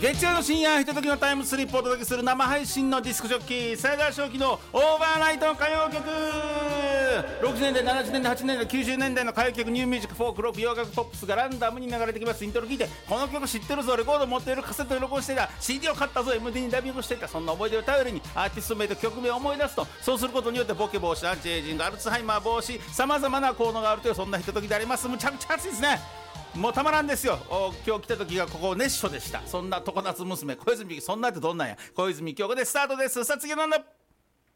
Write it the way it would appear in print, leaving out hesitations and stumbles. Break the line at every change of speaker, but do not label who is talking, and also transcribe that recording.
月曜の深夜ひとときのタイムスリップをお届けする生配信のディスクジョッキー斉田正輝のオーバーナイト歌謡曲。60年代70年代80年代90年代の歌謡曲、ニューミュージック、フォーク、ロック、洋楽、ポップスがランダムに流れてきます。イントロ聞いてこの曲知ってるぞ、レコード持っている、カセットに録音していた、 CD を買ったぞ、 MD にダビングしていた、そんな思い出を頼りにアーティスト名と曲名を思い出すと、そうすることによってボケ防止、アンチエイジング、アルツハイマー防止、さまざまな効能があるという、そんなひとときであります。むちゃくちゃ暑いですね。もうたまらんですよ。今日来た時がここ熱唱でした。そんな常夏娘小泉、そんなってどんなんや。小泉京子でスタートです。さあ次なんだ。